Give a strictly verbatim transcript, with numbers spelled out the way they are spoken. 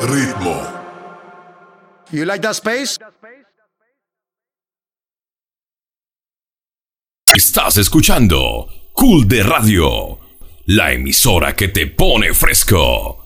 Ritmo. You like that space? Estás escuchando Cool de Radio, la emisora que te pone fresco.